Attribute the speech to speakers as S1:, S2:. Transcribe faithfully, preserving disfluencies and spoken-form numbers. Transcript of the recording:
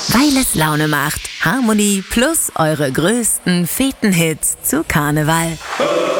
S1: Weil es Laune macht. Harmonie plus eure größten Fetenhits zu Karneval.